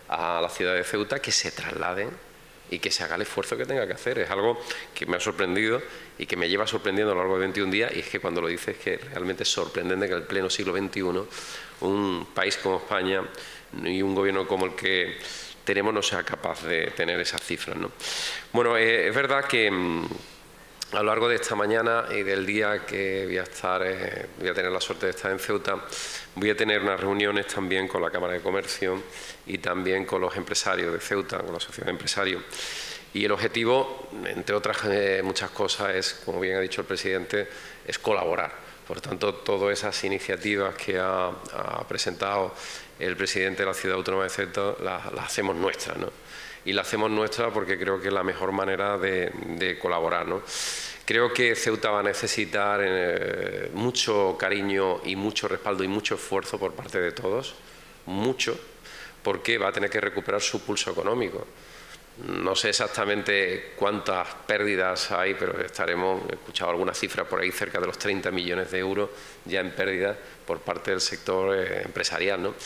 a la ciudad de Ceuta, que se trasladen y que se haga el esfuerzo que tenga que hacer. Es algo que me ha sorprendido y que me lleva sorprendiendo a lo largo de 21 días, y es que cuando lo dices es que realmente es sorprendente que en el pleno siglo XXI un país como España y un gobierno como el que tenemos no sea capaz de tener esas cifras, ¿no? Bueno, es verdad que a lo largo de esta mañana y del día que voy a tener la suerte de estar en Ceuta, voy a tener unas reuniones también con la Cámara de Comercio y también con los empresarios de Ceuta, con la Asociación de Empresarios. Y el objetivo, entre otras muchas cosas, es, como bien ha dicho el presidente, es colaborar. Por tanto, todas esas iniciativas que ha presentado el presidente de la Ciudad Autónoma de Ceuta las hacemos nuestras, ¿no? Y la hacemos nuestra porque creo que es la mejor manera de colaborar, ¿no? Creo que Ceuta va a necesitar mucho cariño y mucho respaldo y mucho esfuerzo por parte de todos, mucho, porque va a tener que recuperar su pulso económico. No sé exactamente cuántas pérdidas hay, pero he escuchado algunas cifras por ahí, cerca de los 30 millones de euros ya en pérdidas por parte del sector empresarial, ¿no?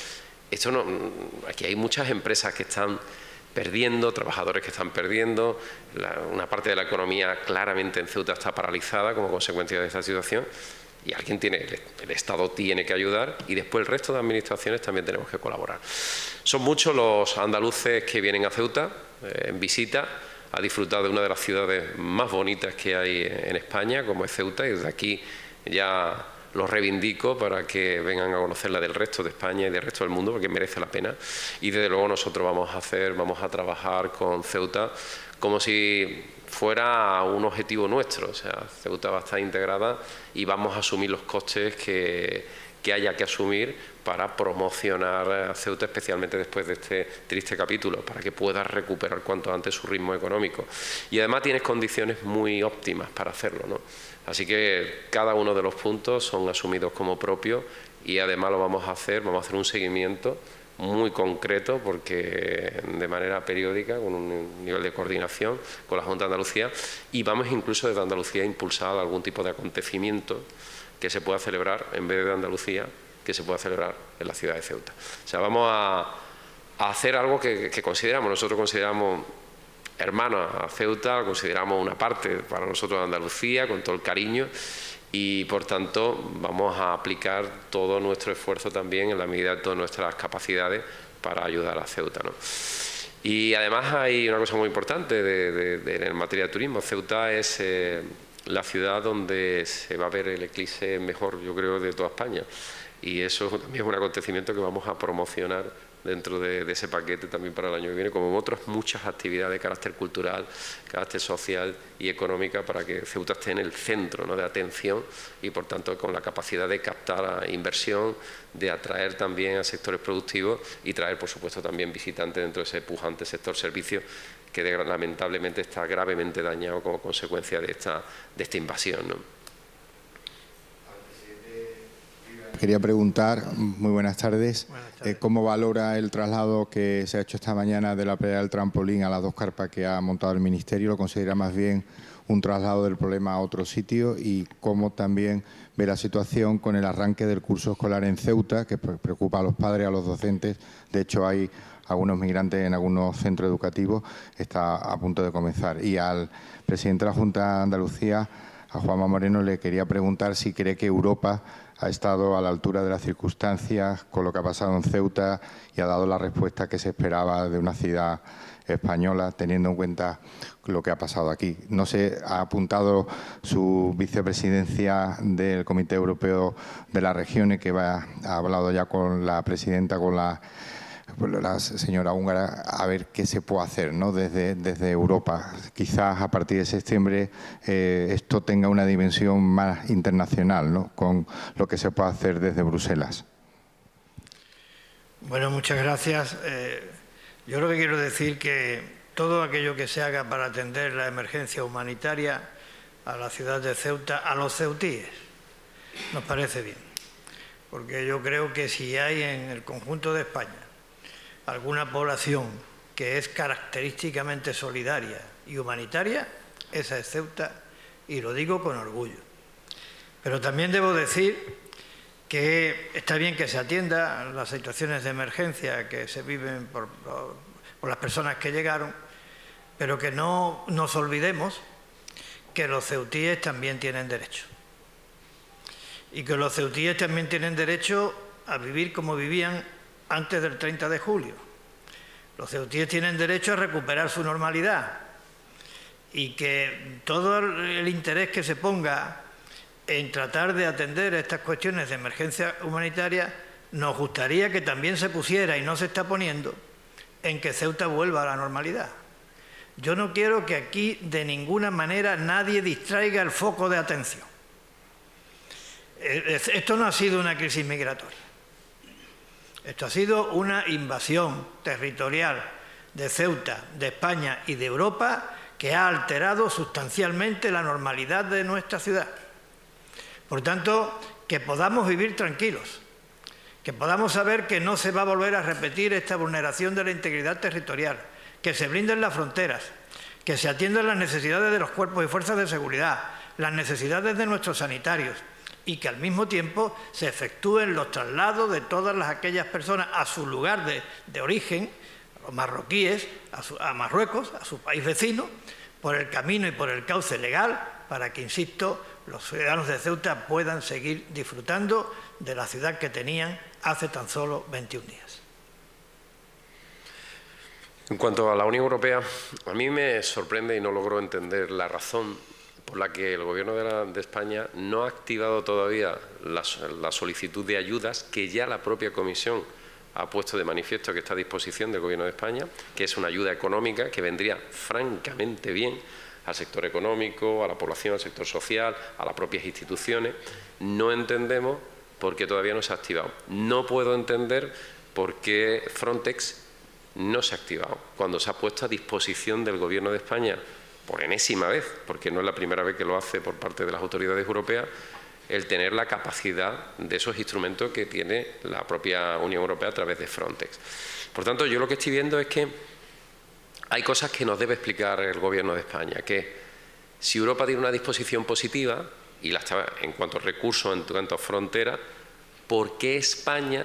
Aquí hay muchas empresas que están perdiendo, trabajadores que están perdiendo, una parte de la economía claramente en Ceuta está paralizada como consecuencia de esta situación, y el Estado tiene que ayudar, y después el resto de administraciones también tenemos que colaborar. Son muchos los andaluces que vienen a Ceuta en visita a disfrutar de una de las ciudades más bonitas que hay en España, como es Ceuta, y desde aquí ya los reivindico para que vengan a conocerla del resto de España y del resto del mundo, porque merece la pena. Y desde luego nosotros vamos a trabajar con Ceuta como si fuera un objetivo nuestro. O sea, Ceuta va a estar integrada y vamos a asumir los costes que haya que asumir para promocionar a Ceuta, especialmente después de este triste capítulo, para que pueda recuperar cuanto antes su ritmo económico. Y además tienes condiciones muy óptimas para hacerlo, ¿no? Así que cada uno de los puntos son asumidos como propios, y además vamos a hacer un seguimiento muy concreto, porque de manera periódica, con un nivel de coordinación con la Junta de Andalucía, y vamos incluso desde Andalucía a impulsar algún tipo de acontecimiento que se pueda celebrar en vez de Andalucía, que se pueda celebrar en la ciudad de Ceuta. O sea, vamos a hacer algo que nosotros consideramos hermano a Ceuta, consideramos una parte para nosotros de Andalucía, con todo el cariño, y por tanto vamos a aplicar todo nuestro esfuerzo también en la medida de todas nuestras capacidades para ayudar a Ceuta, ¿no? Y además hay una cosa muy importante en materia de turismo. Ceuta es la ciudad donde se va a ver el eclipse mejor, yo creo, de toda España, y eso también es un acontecimiento que vamos a promocionar dentro de ese paquete también para el año que viene, como otras muchas actividades de carácter cultural, carácter social y económica, para que Ceuta esté en el centro, ¿no?, de atención, y por tanto con la capacidad de captar inversión, de atraer también a sectores productivos y traer, por supuesto, también visitantes dentro de ese pujante sector servicios que lamentablemente está gravemente dañado como consecuencia de esta invasión, ¿no? Quería preguntar, muy buenas tardes, ¿cómo valora el traslado que se ha hecho esta mañana de la playa del trampolín a las dos carpas que ha montado el Ministerio? ¿Lo considera más bien un traslado del problema a otro sitio? ¿Y cómo también ve la situación con el arranque del curso escolar en Ceuta, que preocupa a los padres, a los docentes? De hecho, hay algunos migrantes en algunos centros educativos, está a punto de comenzar. Y al presidente de la Junta de Andalucía, a Juanma Moreno, le quería preguntar si cree que Europa ha estado a la altura de las circunstancias con lo que ha pasado en Ceuta y ha dado la respuesta que se esperaba de una ciudad española, teniendo en cuenta lo que ha pasado aquí. No sé, ha apuntado su vicepresidencia del Comité Europeo de las Regiones, que ha hablado ya con la presidenta, con la señora húngara, a ver qué se puede hacer, ¿no?, desde Europa. Quizás a partir de septiembre esto tenga una dimensión más internacional, ¿no?, con lo que se puede hacer desde Bruselas. Bueno, muchas gracias. Yo lo que quiero decir que todo aquello que se haga para atender la emergencia humanitaria a la ciudad de Ceuta, a los ceutíes, nos parece bien. Porque yo creo que si hay en el conjunto de España alguna población que es característicamente solidaria y humanitaria, esa es Ceuta, y lo digo con orgullo. Pero también debo decir que está bien que se atienda las situaciones de emergencia que se viven por las personas que llegaron, pero que no nos olvidemos que los ceutíes también tienen derecho. Y que los ceutíes también tienen derecho a vivir como vivían antes del 30 de julio. Los ceutíes tienen derecho a recuperar su normalidad y que todo el interés que se ponga en tratar de atender estas cuestiones de emergencia humanitaria, nos gustaría que también se pusiera, y no se está poniendo, en que Ceuta vuelva a la normalidad. Yo no quiero que aquí de ninguna manera nadie distraiga el foco de atención. Esto no ha sido una crisis migratoria. Esto ha sido una invasión territorial de Ceuta, de España y de Europa que ha alterado sustancialmente la normalidad de nuestra ciudad. Por tanto, que podamos vivir tranquilos, que podamos saber que no se va a volver a repetir esta vulneración de la integridad territorial, que se blinden las fronteras, que se atiendan las necesidades de los cuerpos y fuerzas de seguridad, las necesidades de nuestros sanitarios, y que al mismo tiempo se efectúen los traslados de todas aquellas personas a su lugar de origen, a los marroquíes, a Marruecos, a su país vecino, por el camino y por el cauce legal, para que, insisto, los ciudadanos de Ceuta puedan seguir disfrutando de la ciudad que tenían hace tan solo 21 días. En cuanto a la Unión Europea, a mí me sorprende y no logro entender la razón por la que el Gobierno de España no ha activado todavía la solicitud de ayudas que ya la propia Comisión ha puesto de manifiesto que está a disposición del Gobierno de España, que es una ayuda económica que vendría francamente bien al sector económico, a la población, al sector social, a las propias instituciones. No entendemos por qué todavía no se ha activado. No puedo entender por qué Frontex no se ha activado cuando se ha puesto a disposición del Gobierno de España por enésima vez, porque no es la primera vez que lo hace por parte de las autoridades europeas, el tener la capacidad de esos instrumentos que tiene la propia Unión Europea a través de Frontex. Por tanto, yo lo que estoy viendo es que hay cosas que nos debe explicar el Gobierno de España, que si Europa tiene una disposición positiva, y la está en cuanto a recursos, en cuanto a fronteras, ¿por qué España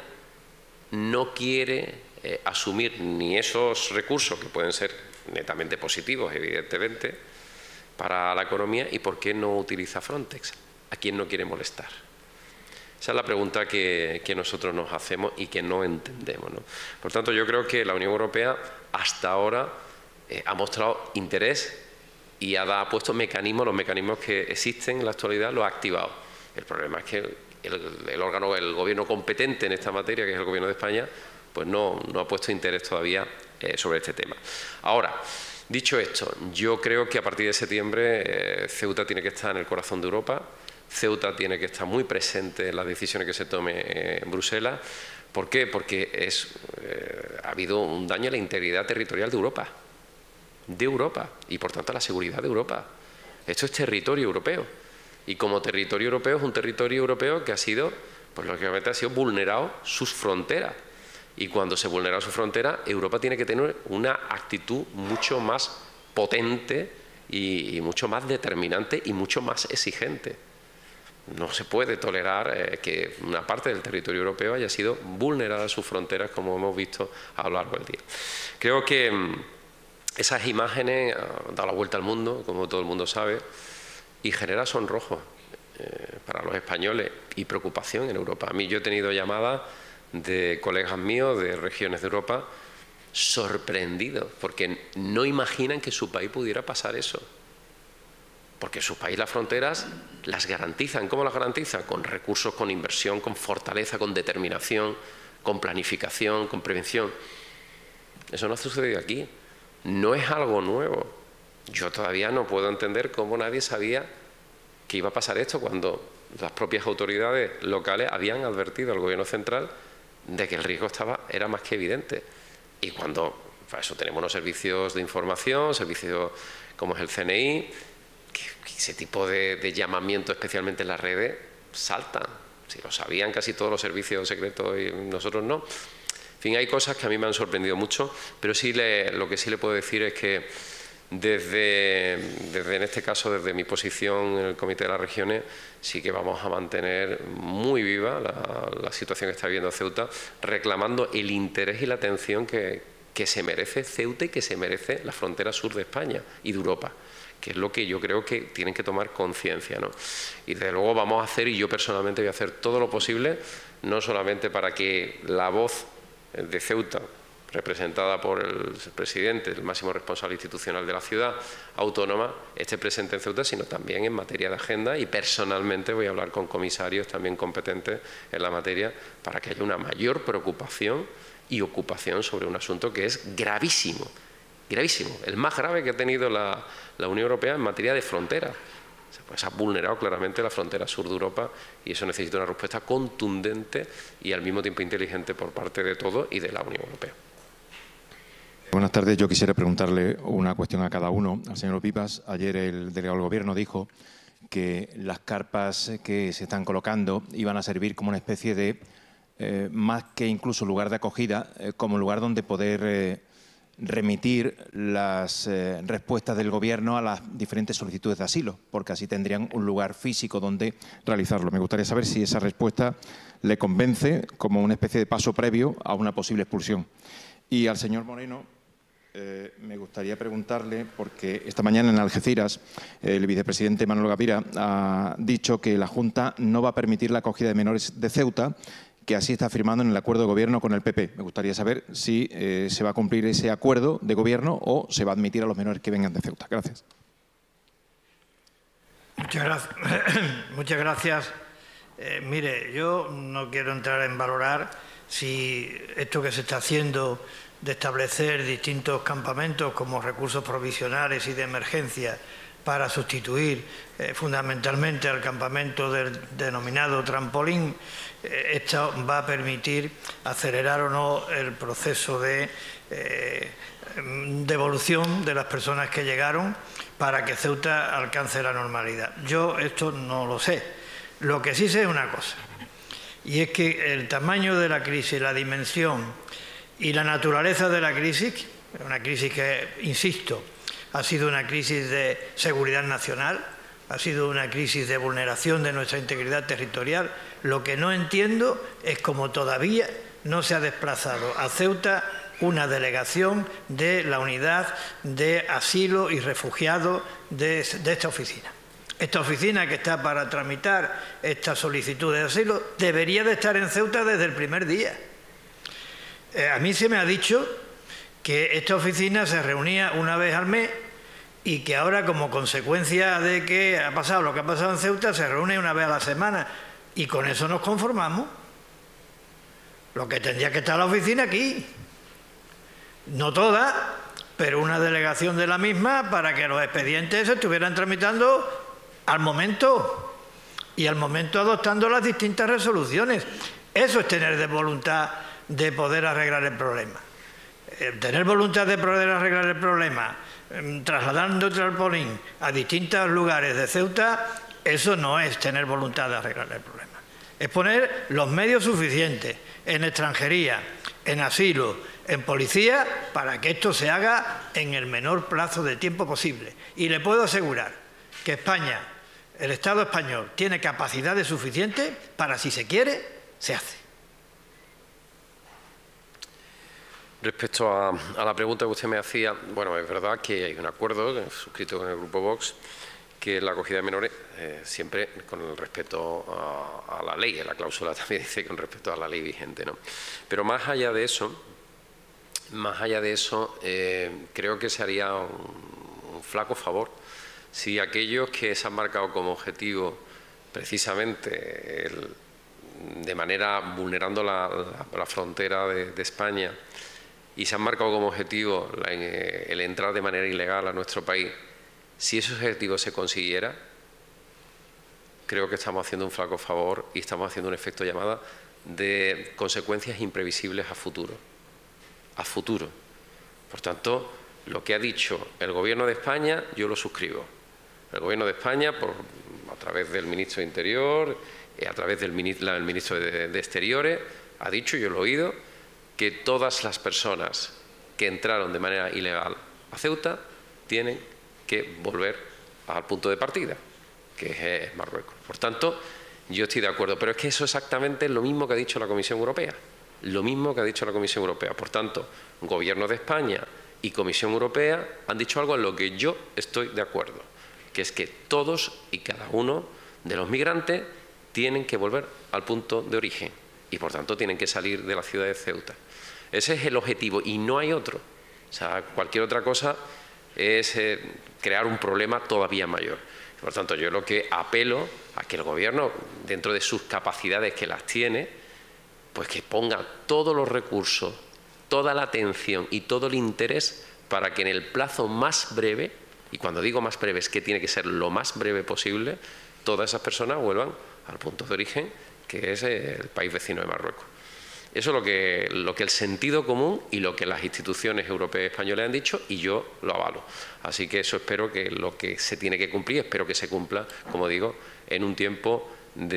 no quiere asumir ni esos recursos, que pueden ser netamente positivos, evidentemente, para la economía, y por qué no utiliza Frontex? ¿A quién no quiere molestar? Esa es la pregunta que nosotros nos hacemos y que no entendemos, ¿no? Por tanto, yo creo que la Unión Europea hasta ahora ha mostrado interés y ha puesto mecanismos, los mecanismos que existen en la actualidad los ha activado. El problema es que el órgano, el gobierno competente en esta materia, que es el Gobierno de España, pues no ha puesto interés todavía sobre este tema. Ahora, dicho esto, yo creo que a partir de septiembre Ceuta tiene que estar en el corazón de Europa. Ceuta tiene que estar muy presente en las decisiones que se tomen en Bruselas. ¿Por qué? Porque ha habido un daño a la integridad territorial de Europa, y por tanto a la seguridad de Europa. Esto es territorio europeo, y como territorio europeo es un territorio europeo que ha sido, pues lógicamente ha sido vulnerado sus fronteras, y cuando se vulnera su frontera, Europa tiene que tener una actitud mucho más potente y mucho más determinante y mucho más exigente. No se puede tolerar que una parte del territorio europeo haya sido vulnerada sus fronteras, como hemos visto a lo largo del día. Creo que esas imágenes han dado la vuelta al mundo, como todo el mundo sabe, y genera sonrojo para los españoles y preocupación en Europa. A mí, yo he tenido llamadas de colegas míos de regiones de Europa sorprendidos porque no imaginan que en su país pudiera pasar eso. Porque en su país las fronteras las garantizan. ¿Cómo las garantizan? Con recursos, con inversión, con fortaleza, con determinación, con planificación, con prevención. Eso no ha sucedido aquí. No es algo nuevo. Yo todavía no puedo entender cómo nadie sabía que iba a pasar esto cuando las propias autoridades locales habían advertido al Gobierno central de que el riesgo era más que evidente. Y cuando, para eso tenemos unos servicios de información, servicios como es el CNI, ese tipo de llamamiento, especialmente en las redes, saltan. Si lo sabían casi todos los servicios secretos y nosotros no. En fin, hay cosas que a mí me han sorprendido mucho, pero sí lo que sí le puedo decir es que en este caso, desde mi posición en el Comité de las Regiones, sí que vamos a mantener muy viva la situación que está viviendo Ceuta, reclamando el interés y la atención que se merece Ceuta y que se merece la frontera sur de España y de Europa, que es lo que yo creo que tienen que tomar conciencia, ¿no? Y desde luego vamos a hacer, y yo personalmente voy a hacer todo lo posible, no solamente para que la voz de Ceuta, representada por el presidente, el máximo responsable institucional de la ciudad autónoma, esté presente en Ceuta, sino también en materia de agenda, y personalmente voy a hablar con comisarios también competentes en la materia para que haya una mayor preocupación y ocupación sobre un asunto que es gravísimo, gravísimo, el más grave que ha tenido la Unión Europea en materia de frontera. Pues ha vulnerado claramente la frontera sur de Europa, y eso necesita una respuesta contundente y al mismo tiempo inteligente por parte de todos y de la Unión Europea. Buenas tardes. Yo quisiera preguntarle una cuestión a cada uno. Al señor Pipas, ayer el delegado del Gobierno dijo que las carpas que se están colocando iban a servir como una especie de, más que incluso lugar de acogida, como lugar donde poder remitir las respuestas del Gobierno a las diferentes solicitudes de asilo, porque así tendrían un lugar físico donde realizarlo. Me gustaría saber si esa respuesta le convence como una especie de paso previo a una posible expulsión. Y al señor Moreno, me gustaría preguntarle, porque esta mañana en Algeciras el vicepresidente Manuel Gavira ha dicho que la Junta no va a permitir la acogida de menores de Ceuta, que así está firmando en el acuerdo de gobierno con el PP. Me gustaría saber si se va a cumplir ese acuerdo de gobierno o se va a admitir a los menores que vengan de Ceuta. Gracias. Muchas gracias. Mire, yo no quiero entrar en valorar si esto que se está haciendo de establecer distintos campamentos como recursos provisionales y de emergencia para sustituir fundamentalmente al campamento del denominado trampolín, esto va a permitir acelerar o no el proceso de devolución de las personas que llegaron para que Ceuta alcance la normalidad. Yo esto no lo sé. Lo que sí sé es una cosa, y es que el tamaño de la crisis, la dimensión y la naturaleza de la crisis, una crisis que, insisto, ha sido una crisis de seguridad nacional, ha sido una crisis de vulneración de nuestra integridad territorial. Lo que no entiendo es cómo todavía no se ha desplazado a Ceuta una delegación de la unidad de asilo y refugiados de esta oficina. Esta oficina que está para tramitar esta solicitud de asilo debería de estar en Ceuta desde el primer día. A mí se me ha dicho que esta oficina se reunía una vez al mes y que ahora, como consecuencia de que ha pasado lo que ha pasado en Ceuta, se reúne una vez a la semana, y con eso nos conformamos. Lo que tendría que estar la oficina aquí, no toda, pero una delegación de la misma, para que los expedientes se estuvieran tramitando al momento, y al momento adoptando las distintas resoluciones. Eso es tener de voluntad de poder arreglar el problema. Tener voluntad de poder arreglar el problema trasladando el trampolín a distintos lugares de Ceuta, eso no es tener voluntad de arreglar el problema. Es poner los medios suficientes en extranjería, en asilo, en policía, para que esto se haga en el menor plazo de tiempo posible. Y le puedo asegurar que España, el Estado español, tiene capacidades suficientes para, si se quiere, se hace. Respecto a la pregunta que usted me hacía, bueno, es verdad que hay un acuerdo suscrito con el Grupo Vox, que la acogida de menores, siempre con el respeto a la ley, la cláusula también dice con respeto a la ley vigente, ¿no? Pero más allá de eso, creo que se haría un flaco favor si aquellos que se han marcado como objetivo precisamente de manera vulnerando la frontera de España, y se han marcado como objetivo el entrar de manera ilegal a nuestro país, si ese objetivo se consiguiera, creo que estamos haciendo un flaco favor y estamos haciendo un efecto llamada de consecuencias imprevisibles a futuro. A futuro. Por tanto, lo que ha dicho el Gobierno de España, yo lo suscribo. El Gobierno de España, a través del Ministro de Interior, a través del Ministro de Exteriores, ha dicho, yo lo he oído, que todas las personas que entraron de manera ilegal a Ceuta tienen que volver al punto de partida, que es Marruecos. Por tanto, yo estoy de acuerdo, pero es que eso exactamente es lo mismo que ha dicho la Comisión Europea. Lo mismo que ha dicho la Comisión Europea. Por tanto, Gobierno de España y Comisión Europea han dicho algo en lo que yo estoy de acuerdo, que es que todos y cada uno de los migrantes tienen que volver al punto de origen y, por tanto, tienen que salir de la ciudad de Ceuta. Ese es el objetivo y no hay otro. O sea, cualquier otra cosa es crear un problema todavía mayor. Por tanto, yo lo que apelo a que el Gobierno, dentro de sus capacidades que las tiene, pues que ponga todos los recursos, toda la atención y todo el interés para que en el plazo más breve, y cuando digo más breve es que tiene que ser lo más breve posible, todas esas personas vuelvan al punto de origen, que es el país vecino de Marruecos. Eso es lo que el sentido común y lo que las instituciones europeas y españolas han dicho, y yo lo avalo. Así que eso espero que lo que se tiene que cumplir, espero que se cumpla, como digo, en un tiempo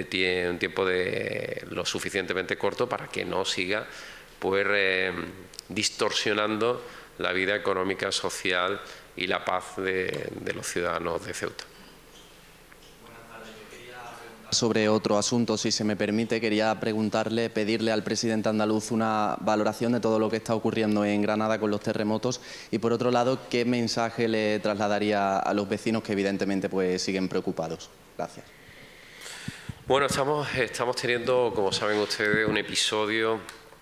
de lo suficientemente corto para que no siga pues distorsionando la vida económica, social y la paz de los ciudadanos de Ceuta. Sobre otro asunto, si se me permite, quería pedirle al presidente andaluz una valoración de todo lo que está ocurriendo en Granada con los terremotos y, por otro lado, qué mensaje le trasladaría a los vecinos que evidentemente pues siguen preocupados. Gracias. Bueno, estamos teniendo, como saben ustedes, un episodio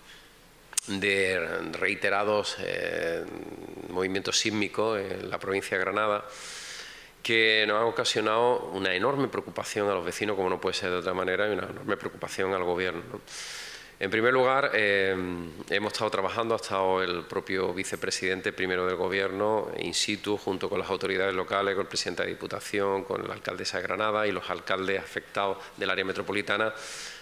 de reiterados movimientos sísmicos en la provincia de Granada, que nos han ocasionado una enorme preocupación a los vecinos, como no puede ser de otra manera, y una enorme preocupación al Gobierno, ¿no? En primer lugar, hemos estado trabajando, ha estado el propio vicepresidente primero del Gobierno in situ, junto con las autoridades locales, con el presidente de la Diputación, con la alcaldesa de Granada y los alcaldes afectados del área metropolitana,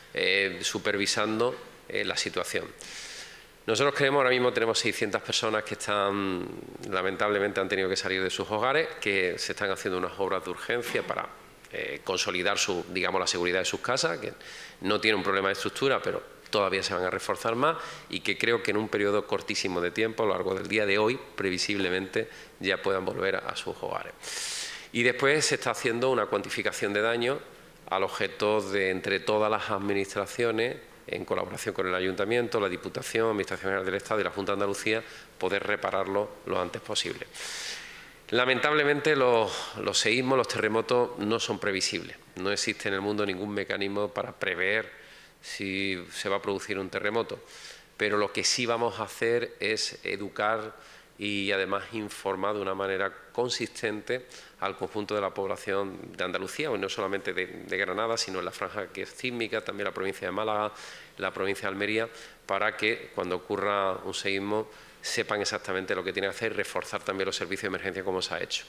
supervisando la situación. Nosotros creemos, ahora mismo tenemos 600 personas que lamentablemente han tenido que salir de sus hogares, que se están haciendo unas obras de urgencia para consolidar la seguridad de sus casas, que no tiene un problema de estructura, pero todavía se van a reforzar más y que creo que en un periodo cortísimo de tiempo, a lo largo del día de hoy, previsiblemente ya puedan volver a sus hogares. Y después se está haciendo una cuantificación de daños al objeto de, entre todas las administraciones, en colaboración con el Ayuntamiento, la Diputación, Administración General del Estado y la Junta de Andalucía, poder repararlo lo antes posible. Lamentablemente los seísmos, los terremotos no son previsibles. No existe en el mundo ningún mecanismo para prever si se va a producir un terremoto. Pero lo que sí vamos a hacer es educar y además informar de una manera consistente al conjunto de la población de Andalucía, no solamente de Granada, sino en la franja que es sísmica, también la provincia de Málaga, la provincia de Almería, para que cuando ocurra un seísmo sepan exactamente lo que tienen que hacer y reforzar también los servicios de emergencia como se ha hecho.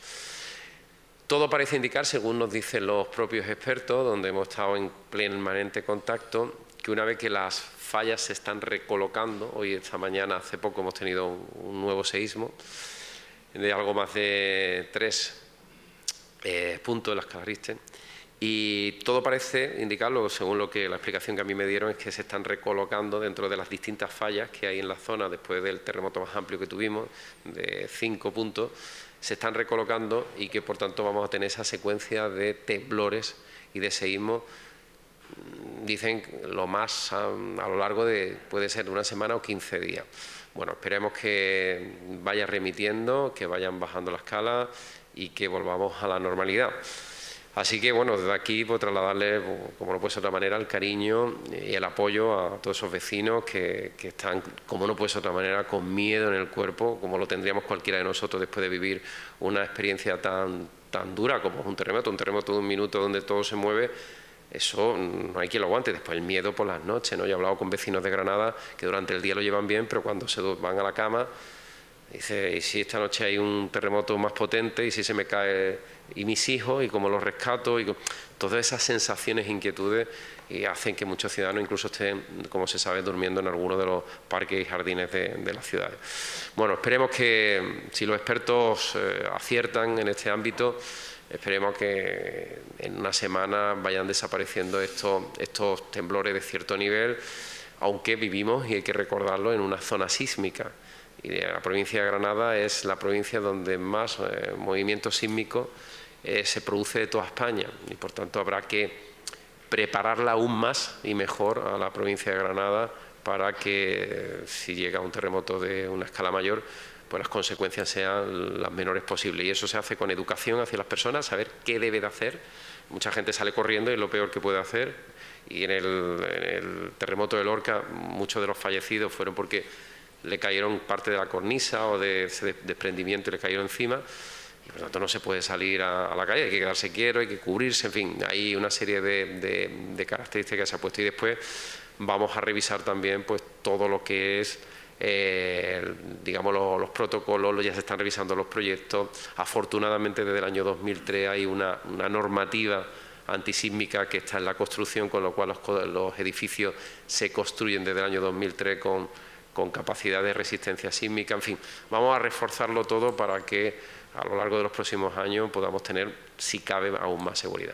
Todo parece indicar, según nos dicen los propios expertos, donde hemos estado en permanente contacto, que una vez que las fallas se están recolocando, hoy esta mañana, hace poco hemos tenido un nuevo seísmo de algo más de 3 puntos de la escala Richter, y todo parece indicarlo, según la explicación que a mí me dieron, es que se están recolocando dentro de las distintas fallas que hay en la zona después del terremoto más amplio que tuvimos, de 5 puntos, se están recolocando y que por tanto vamos a tener esa secuencia de temblores y de seísmos, dicen lo más a lo largo de, puede ser de una semana o 15 días. Bueno, esperemos que vaya remitiendo, que vayan bajando la escala y que volvamos a la normalidad. Así que, bueno, desde aquí puedo trasladarle, como no puede ser de otra manera, el cariño y el apoyo a todos esos vecinos que están, como no puede ser de otra manera, con miedo en el cuerpo, como lo tendríamos cualquiera de nosotros después de vivir una experiencia tan dura como es un terremoto de un minuto donde todo se mueve. Eso no hay quien lo aguante. Después el miedo por las noches, ¿no? Yo he hablado con vecinos de Granada que durante el día lo llevan bien, pero cuando se van a la cama, dice, ¿y si esta noche hay un terremoto más potente? ¿Y si se me cae? ¿Y mis hijos? ¿Y cómo los rescato? Y todas esas sensaciones e inquietudes y hacen que muchos ciudadanos incluso estén, como se sabe, durmiendo en algunos de los parques y jardines de las ciudades. Bueno, esperemos que si los expertos aciertan en este ámbito, esperemos que en una semana vayan desapareciendo estos temblores de cierto nivel, aunque vivimos, y hay que recordarlo, en una zona sísmica. Y la provincia de Granada es la provincia donde más movimiento sísmico se produce de toda España, y por tanto habrá que prepararla aún más y mejor a la provincia de Granada para que si llega un terremoto de una escala mayor, pues las consecuencias sean las menores posibles. Y eso se hace con educación hacia las personas, saber qué debe de hacer. Mucha gente sale corriendo y es lo peor que puede hacer. Y en el terremoto de Lorca, muchos de los fallecidos fueron porque le cayeron parte de la cornisa o de ese desprendimiento y le cayeron encima. Y por tanto no se puede salir a la calle, hay que quedarse quieto, hay que cubrirse, en fin, hay una serie de características que se ha puesto. Y después vamos a revisar también pues todo lo que es digamos los protocolos, ya se están revisando los proyectos. Afortunadamente desde el año 2003 hay una normativa antisísmica que está en la construcción, con lo cual los edificios se construyen desde el año 2003 con capacidad de resistencia sísmica. En fin, vamos a reforzarlo todo para que a lo largo de los próximos años podamos tener, si cabe, aún más seguridad.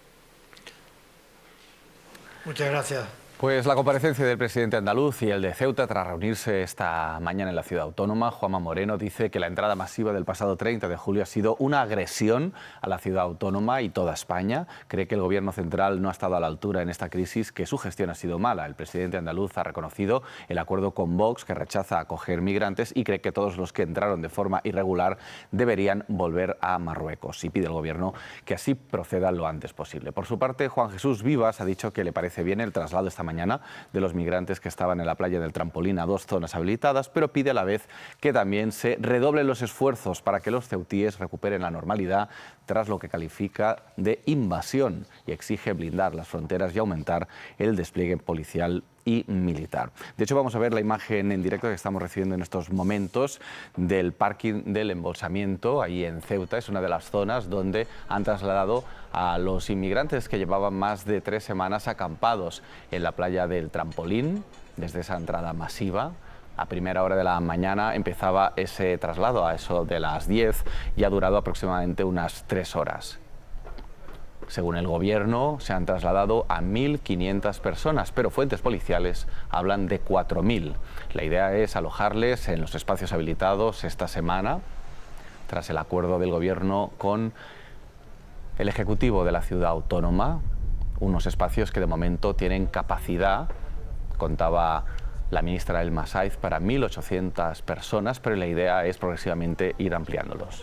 Muchas gracias. Pues la comparecencia del presidente andaluz y el de Ceuta tras reunirse esta mañana en la ciudad autónoma. Juanma Moreno dice que la entrada masiva del pasado 30 de julio ha sido una agresión a la ciudad autónoma y toda España. Cree que el gobierno central no ha estado a la altura en esta crisis, que su gestión ha sido mala. El presidente andaluz ha reconocido el acuerdo con Vox, que rechaza acoger migrantes, y cree que todos los que entraron de forma irregular deberían volver a Marruecos, y pide al gobierno que así proceda lo antes posible. Por su parte, Juan Jesús Vivas ha dicho que le parece bien el traslado esta mañana de los migrantes que estaban en la playa del Trampolín a 2 zonas habilitadas, pero pide a la vez que también se redoblen los esfuerzos para que los ceutíes recuperen la normalidad tras lo que califica de invasión, y exige blindar las fronteras y aumentar el despliegue policial y militar. De hecho, vamos a ver la imagen en directo que estamos recibiendo en estos momentos del parking del embolsamiento, ahí en Ceuta. Es una de las zonas donde han trasladado a los inmigrantes que llevaban más de 3 semanas acampados en la playa del Trampolín. Desde esa entrada masiva, a primera hora de la mañana empezaba ese traslado, a eso de las 10, y ha durado aproximadamente unas 3 horas. Según el gobierno, se han trasladado a 1.500 personas, pero fuentes policiales hablan de 4.000. La idea es alojarles en los espacios habilitados esta semana, tras el acuerdo del gobierno con el Ejecutivo de la ciudad autónoma, unos espacios que de momento tienen capacidad, contaba la ministra Elma Saiz, para 1.800 personas, pero la idea es progresivamente ir ampliándolos.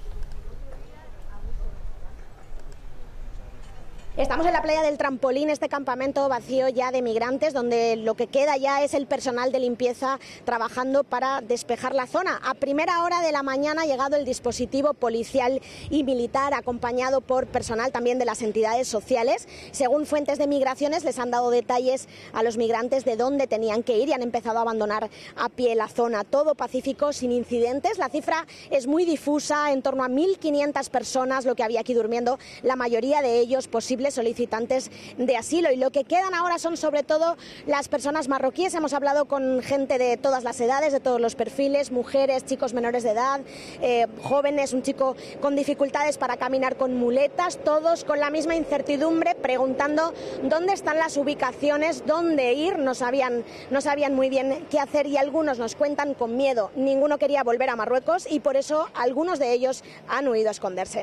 Estamos en la playa del Trampolín, este campamento vacío ya de migrantes, donde lo que queda ya es el personal de limpieza trabajando para despejar la zona. A primera hora de la mañana ha llegado el dispositivo policial y militar, acompañado por personal también de las entidades sociales. Según fuentes de migraciones, les han dado detalles a los migrantes de dónde tenían que ir y han empezado a abandonar a pie la zona. Todo pacífico, sin incidentes. La cifra es muy difusa, en torno a 1.500 personas lo que había aquí durmiendo, la mayoría de ellos posibles solicitantes de asilo, y lo que quedan ahora son sobre todo las personas marroquíes. Hemos hablado con gente de todas las edades, de todos los perfiles, mujeres, chicos menores de edad, jóvenes, un chico con dificultades para caminar con muletas, todos con la misma incertidumbre, preguntando dónde están las ubicaciones, dónde ir, no sabían muy bien qué hacer, y algunos nos cuentan con miedo. Ninguno quería volver a Marruecos y por eso algunos de ellos han huido a esconderse.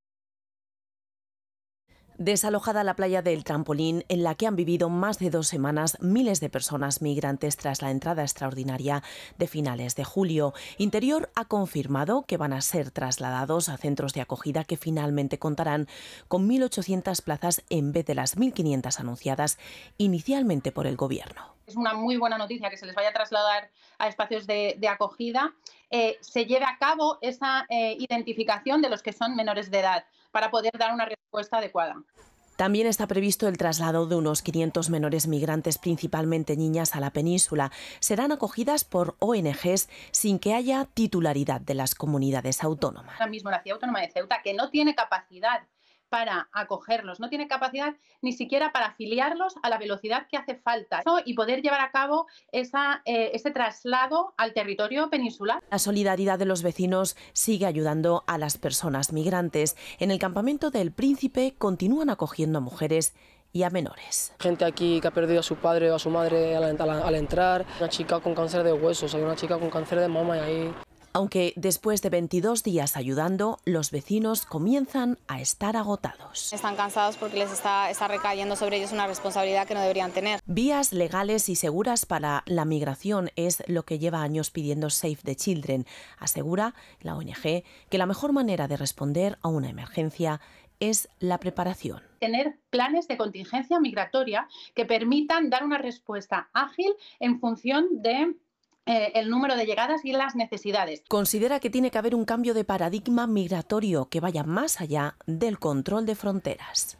Desalojada la playa del Trampolín, en la que han vivido más de 2 semanas miles de personas migrantes tras la entrada extraordinaria de finales de julio. Interior ha confirmado que van a ser trasladados a centros de acogida que finalmente contarán con 1.800 plazas en vez de las 1.500 anunciadas inicialmente por el Gobierno. Es una muy buena noticia que se les vaya a trasladar a espacios de acogida. Se lleve a cabo esa identificación de los que son menores de edad para poder dar una respuesta adecuada. También está previsto el traslado de unos 500 menores migrantes, principalmente niñas, a la península. Serán acogidas por ONGs sin que haya titularidad de las comunidades autónomas. Ahora mismo la Ciudad Autónoma de Ceuta, que no tiene capacidad para acogerlos, no tiene capacidad ni siquiera para afiliarlos a la velocidad que hace falta y poder llevar a cabo ese traslado al territorio peninsular. La solidaridad de los vecinos sigue ayudando a las personas migrantes. En el campamento del Príncipe continúan acogiendo a mujeres y a menores. Gente aquí que ha perdido a su padre o a su madre al entrar, una chica con cáncer de huesos, hay una chica con cáncer de mama y ahí... Aunque después de 22 días ayudando, los vecinos comienzan a estar agotados. Están cansados porque les está recayendo sobre ellos una responsabilidad que no deberían tener. Vías legales y seguras para la migración es lo que lleva años pidiendo Save the Children. Asegura la ONG que la mejor manera de responder a una emergencia es la preparación. Tener planes de contingencia migratoria que permitan dar una respuesta ágil en función de el número de llegadas y las necesidades. Considera que tiene que haber un cambio de paradigma migratorio que vaya más allá del control de fronteras.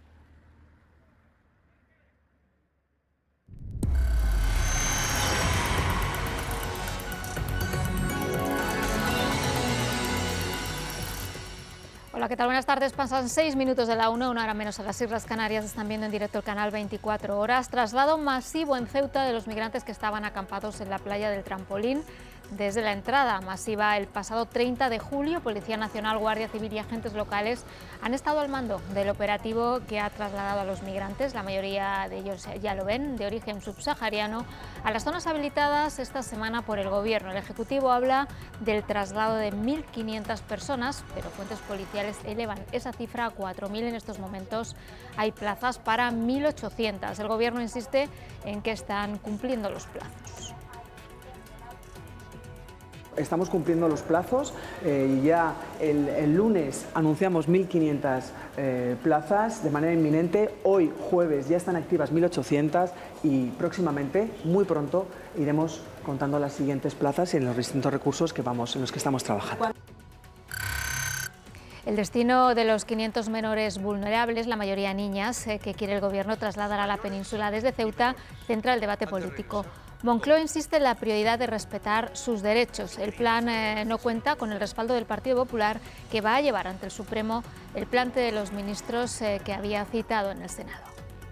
Hola, ¿qué tal? Buenas tardes. Pasan 6 minutos de la 1, una hora menos a las Islas Canarias. Están viendo en directo el canal 24 horas. Traslado masivo en Ceuta de los migrantes que estaban acampados en la playa del Trampolín. Desde la entrada masiva el pasado 30 de julio, Policía Nacional, Guardia Civil y agentes locales han estado al mando del operativo que ha trasladado a los migrantes, la mayoría de ellos ya lo ven, de origen subsahariano, a las zonas habilitadas esta semana por el Gobierno. El Ejecutivo habla del traslado de 1.500 personas, pero fuentes policiales elevan esa cifra a 4.000 en estos momentos. Hay plazas para 1.800. El Gobierno insiste en que están cumpliendo los plazos. Estamos cumpliendo los plazos y ya el lunes anunciamos 1.500 plazas de manera inminente. Hoy, jueves, ya están activas 1.800 y próximamente, muy pronto, iremos contando las siguientes plazas en los distintos recursos en los que estamos trabajando. El destino de los 500 menores vulnerables, la mayoría niñas, que quiere el Gobierno trasladar a la península desde Ceuta, centra el debate político. Moncloa insiste en la prioridad de respetar sus derechos. El plan no cuenta con el respaldo del Partido Popular, que va a llevar ante el Supremo el plante de los ministros que había citado en el Senado.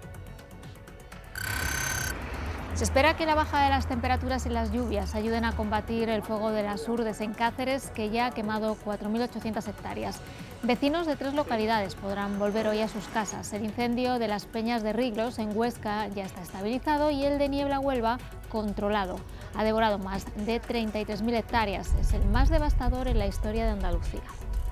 Se espera que la baja de las temperaturas y las lluvias ayuden a combatir el fuego de las urdes en Cáceres, que ya ha quemado 4.800 hectáreas. Vecinos de 3 localidades podrán volver hoy a sus casas. El incendio de las Peñas de Riglos en Huesca ya está estabilizado y el de Niebla Huelva controlado. Ha devorado más de 33.000 hectáreas. Es el más devastador en la historia de Andalucía.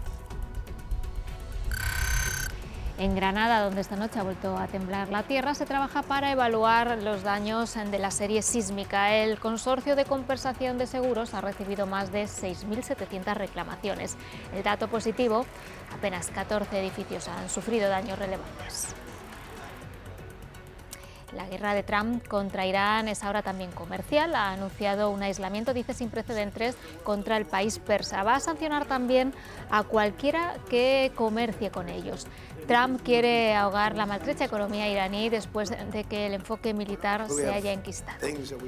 En Granada, donde esta noche ha vuelto a temblar la tierra, se trabaja para evaluar los daños de la serie sísmica. El Consorcio de Compensación de Seguros ha recibido más de 6.700 reclamaciones. El dato positivo, apenas 14 edificios han sufrido daños relevantes. La guerra de Trump contra Irán es ahora también comercial. Ha anunciado un aislamiento, dice, sin precedentes contra el país persa. Va a sancionar también a cualquiera que comercie con ellos. Trump quiere ahogar la maltrecha economía iraní después de que el enfoque militar se haya enquistado.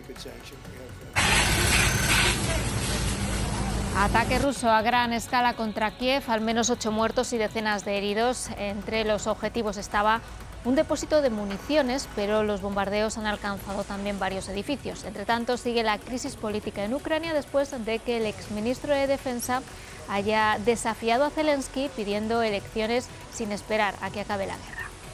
Ataque ruso a gran escala contra Kiev, al menos 8 muertos y decenas de heridos. Entre los objetivos estaba un depósito de municiones, pero los bombardeos han alcanzado también varios edificios. Entre tanto, sigue la crisis política en Ucrania después de que el exministro de Defensa haya desafiado a Zelensky pidiendo elecciones sin esperar a que acabe la guerra.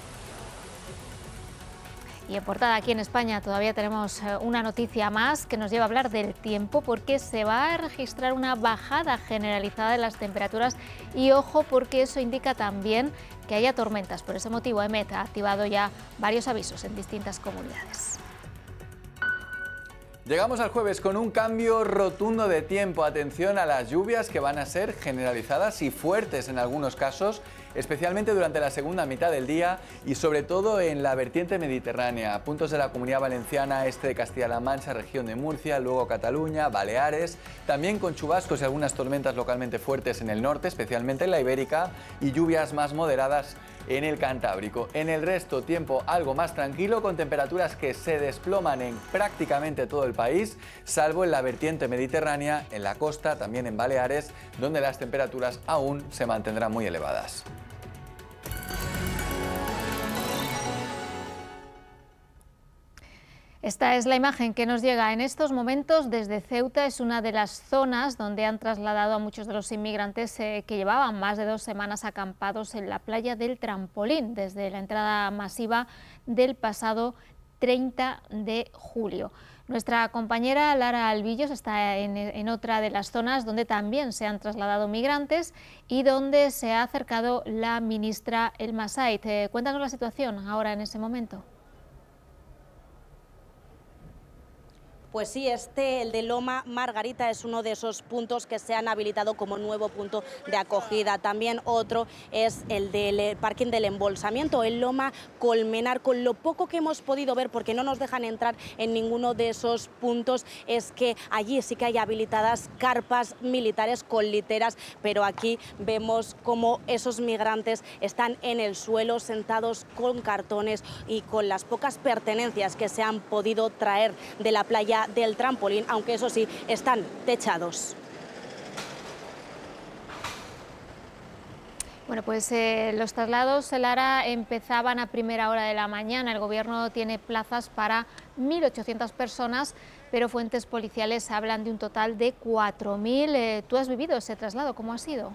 Y en portada aquí en España todavía tenemos una noticia más que nos lleva a hablar del tiempo, porque se va a registrar una bajada generalizada de las temperaturas y ojo, porque eso indica también que haya tormentas. Por ese motivo EMET ha activado ya varios avisos en distintas comunidades. Llegamos al jueves con un cambio rotundo de tiempo. Atención a las lluvias que van a ser generalizadas y fuertes en algunos casos, especialmente durante la segunda mitad del día y sobre todo en la vertiente mediterránea. Puntos de la Comunidad Valenciana, este de Castilla-La Mancha, región de Murcia, luego Cataluña, Baleares, también con chubascos y algunas tormentas localmente fuertes en el norte, especialmente en la Ibérica, y lluvias más moderadas en el Cantábrico. En el resto, tiempo algo más tranquilo, con temperaturas que se desploman en prácticamente todo el país, salvo en la vertiente mediterránea, en la costa, también en Baleares, donde las temperaturas aún se mantendrán muy elevadas. Esta es la imagen que nos llega en estos momentos desde Ceuta. Es una de las zonas donde han trasladado a muchos de los inmigrantes que llevaban más de 2 semanas acampados en la playa del Trampolín, desde la entrada masiva del pasado 30 de julio. Nuestra compañera Lara Albillos está en otra de las zonas donde también se han trasladado migrantes y donde se ha acercado la ministra Elma Said. Cuéntanos la situación ahora en ese momento. Pues sí, el de Loma Margarita es uno de esos puntos que se han habilitado como nuevo punto de acogida. También otro es el del parking del embolsamiento, el Loma Colmenar. Con lo poco que hemos podido ver, porque no nos dejan entrar en ninguno de esos puntos, es que allí sí que hay habilitadas carpas militares con literas, pero aquí vemos cómo esos migrantes están en el suelo sentados con cartones y con las pocas pertenencias que se han podido traer de la playa del Trampolín, aunque eso sí, están techados. Bueno, pues los traslados, Lara, empezaban a primera hora de la mañana. El Gobierno tiene plazas para 1.800 personas, pero fuentes policiales hablan de un total de 4.000. ¿Tú has vivido ese traslado? ¿Cómo ha sido?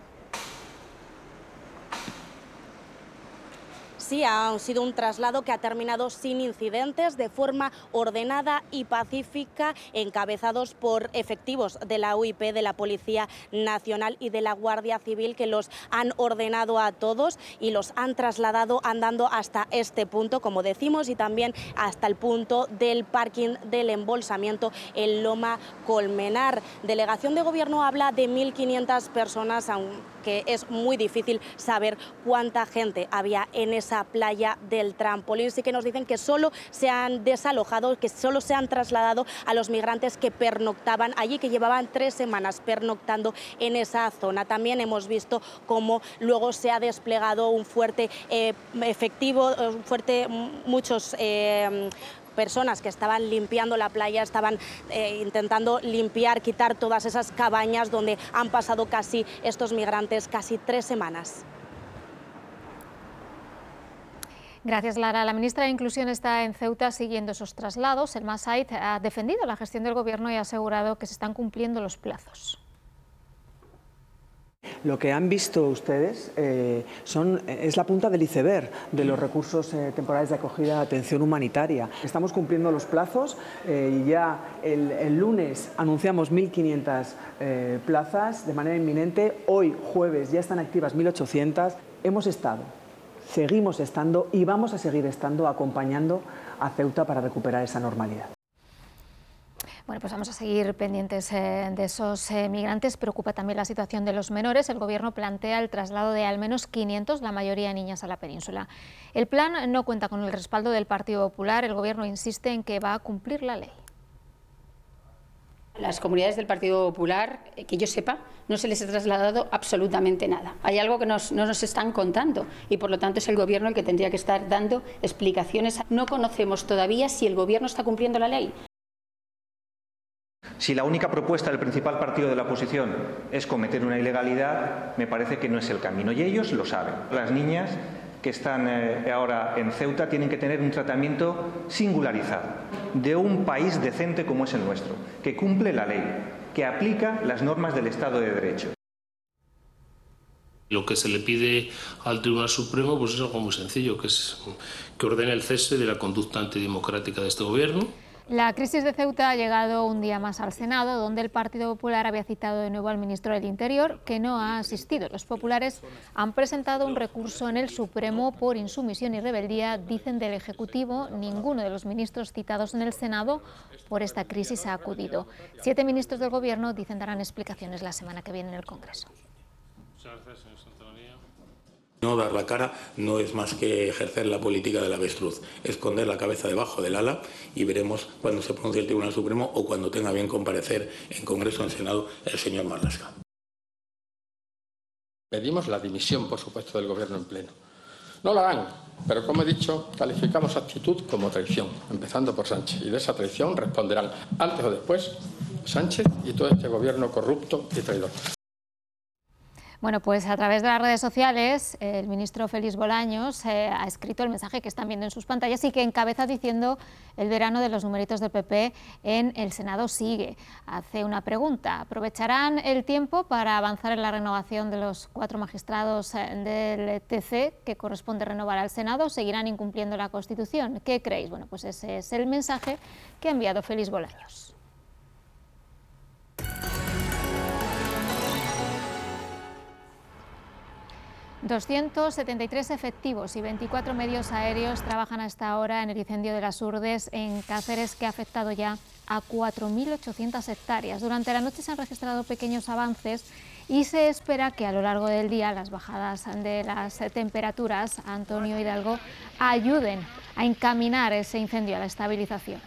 Sí, ha sido un traslado que ha terminado sin incidentes, de forma ordenada y pacífica, encabezados por efectivos de la UIP, de la Policía Nacional y de la Guardia Civil, que los han ordenado a todos y los han trasladado andando hasta este punto, como decimos, y también hasta el punto del parking del embolsamiento en Loma Colmenar. Delegación de Gobierno habla de 1.500 personas, aunque es muy difícil saber cuánta gente había en esa playa del Trampolín. Sí que nos dicen que solo se han desalojado, que solo se han trasladado a los migrantes que pernoctaban allí, que llevaban 3 semanas pernoctando en esa zona. También hemos visto cómo luego se ha desplegado un fuerte efectivo, muchos personas que estaban limpiando la playa, estaban intentando limpiar, quitar todas esas cabañas donde han pasado estos migrantes casi 3 semanas. Gracias, Lara. La ministra de Inclusión está en Ceuta siguiendo esos traslados. Elma Said ha defendido la gestión del Gobierno y ha asegurado que se están cumpliendo los plazos. Lo que han visto ustedes es la punta del iceberg de los recursos temporales de acogida de atención humanitaria. Estamos cumpliendo los plazos y ya el lunes anunciamos 1.500 plazas de manera inminente. Hoy, jueves, ya están activas 1.800. Hemos estado, seguimos estando y vamos a seguir estando acompañando a Ceuta para recuperar esa normalidad. Bueno, pues vamos a seguir pendientes de esos migrantes. Preocupa también la situación de los menores. El Gobierno plantea el traslado de al menos 500, la mayoría niñas, a la península. El plan no cuenta con el respaldo del Partido Popular. El Gobierno insiste en que va a cumplir la ley. Las comunidades del Partido Popular, que yo sepa, no se les ha trasladado absolutamente nada. Hay algo que no nos están contando y, por lo tanto, es el Gobierno el que tendría que estar dando explicaciones. No conocemos todavía si el Gobierno está cumpliendo la ley. Si la única propuesta del principal partido de la oposición es cometer una ilegalidad, me parece que no es el camino, y ellos lo saben. Las niñas que están ahora en Ceuta tienen que tener un tratamiento singularizado de un país decente como es el nuestro, que cumple la ley, que aplica las normas del Estado de Derecho. Lo que se le pide al Tribunal Supremo pues es algo muy sencillo, que es que ordene el cese de la conducta antidemocrática de este Gobierno. La crisis de Ceuta ha llegado un día más al Senado, donde el Partido Popular había citado de nuevo al ministro del Interior, que no ha asistido. Los populares han presentado un recurso en el Supremo por insumisión y rebeldía, dicen del Ejecutivo. Ninguno de los ministros citados en el Senado por esta crisis ha acudido. 7 ministros del Gobierno dicen darán explicaciones la semana que viene en el Congreso. No dar la cara no es más que ejercer la política del avestruz, esconder la cabeza debajo del ala, y veremos cuando se pronuncie el Tribunal Supremo o cuando tenga bien comparecer en Congreso o en Senado el señor Marlaska. Pedimos la dimisión, por supuesto, del Gobierno en pleno. No la harán, pero como he dicho, calificamos actitud como traición, empezando por Sánchez, y de esa traición responderán antes o después Sánchez y todo este Gobierno corrupto y traidor. Bueno, pues a través de las redes sociales, el ministro Félix Bolaños ha escrito el mensaje que están viendo en sus pantallas y que encabeza diciendo: el verano de los numeritos del PP en el Senado sigue. Hace una pregunta: ¿aprovecharán el tiempo para avanzar en la renovación de los 4 magistrados del TC que corresponde renovar al Senado, o seguirán incumpliendo la Constitución? ¿Qué creéis? Bueno, pues ese es el mensaje que ha enviado Félix Bolaños. 273 efectivos y 24 medios aéreos trabajan hasta ahora en el incendio de las Urdes en Cáceres, que ha afectado ya a 4.800 hectáreas. Durante la noche se han registrado pequeños avances y se espera que a lo largo del día las bajadas de las temperaturas, Antonio Hidalgo, ayuden a encaminar ese incendio a la estabilización.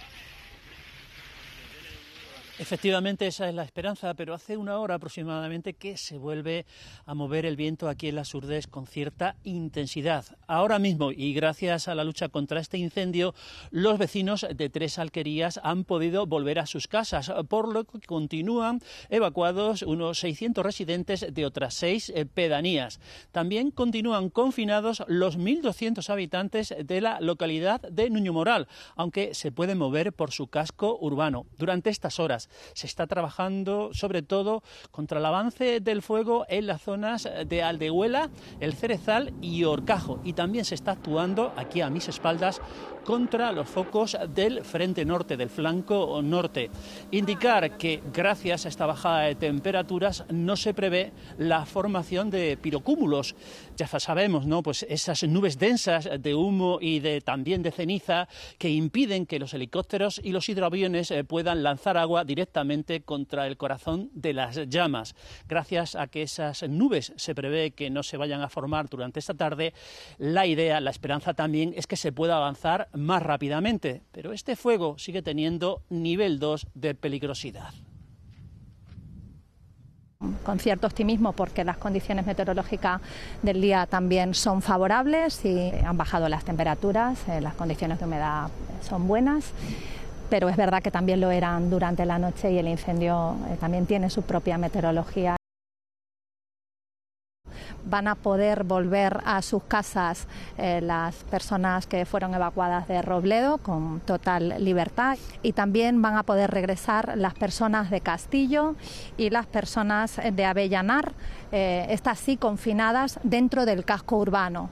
Efectivamente, esa es la esperanza, pero hace una hora aproximadamente que se vuelve a mover el viento aquí en las Urdes con cierta intensidad. Ahora mismo, y gracias a la lucha contra este incendio, los vecinos de 3 alquerías han podido volver a sus casas, por lo que continúan evacuados unos 600 residentes de otras 6 pedanías. También continúan confinados los 1.200 habitantes de la localidad de Nuño Moral, aunque se pueden mover por su casco urbano. Durante estas horas se está trabajando sobre todo contra el avance del fuego en las zonas de Aldehuela, El Cerezal y Horcajo, y también se está actuando aquí a mis espaldas contra los focos del frente norte, del flanco norte. Indicar que gracias a esta bajada de temperaturas no se prevé la formación de pirocúmulos. Ya sabemos, ¿no?, pues esas nubes densas de humo y también de ceniza que impiden que los helicópteros y los hidroaviones puedan lanzar agua directamente contra el corazón de las llamas. Gracias a que esas nubes se prevé que no se vayan a formar durante esta tarde, la idea, la esperanza también es que se pueda avanzar más rápidamente, pero este fuego sigue teniendo nivel 2 de peligrosidad. Con cierto optimismo, porque las condiciones meteorológicas del día también son favorables y han bajado las temperaturas, las condiciones de humedad son buenas, pero es verdad que también lo eran durante la noche y el incendio también tiene su propia meteorología. Van a poder volver a sus casas las personas que fueron evacuadas de Robledo con total libertad, y también van a poder regresar las personas de Castillo y las personas de Avellanar, estas sí confinadas dentro del casco urbano.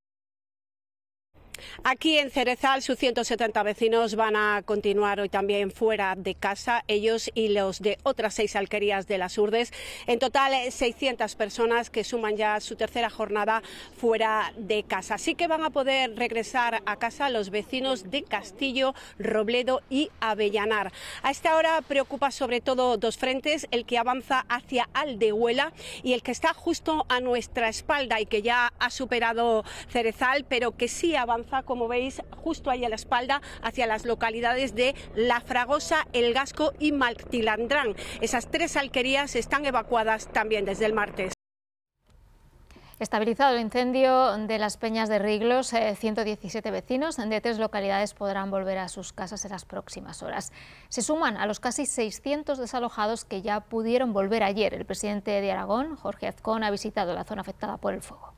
Aquí en Cerezal, sus 170 vecinos van a continuar hoy también fuera de casa, ellos y los de otras 6 alquerías de las Urdes. En total, 600 personas que suman ya su tercera jornada fuera de casa. Así que van a poder regresar a casa los vecinos de Castillo, Robledo y Avellanar. A esta hora preocupa sobre todo 2 frentes: el que avanza hacia Aldehuela y el que está justo a nuestra espalda y que ya ha superado Cerezal, pero que sí avanza, como veis, justo ahí a la espalda, hacia las localidades de La Fragosa, El Gasco y Maltilandrán. Esas 3 alquerías están evacuadas también desde el martes. Estabilizado el incendio de las Peñas de Riglos, 117 vecinos de 3 localidades podrán volver a sus casas en las próximas horas. Se suman a los casi 600 desalojados que ya pudieron volver ayer. El presidente de Aragón, Jorge Azcón, ha visitado la zona afectada por el fuego.